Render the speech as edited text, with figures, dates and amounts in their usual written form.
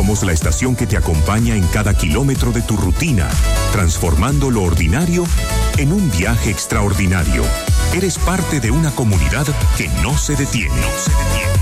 Somos la estación que te acompaña en cada kilómetro de tu rutina, transformando lo ordinario en un viaje extraordinario. Eres parte de una comunidad que no se detiene.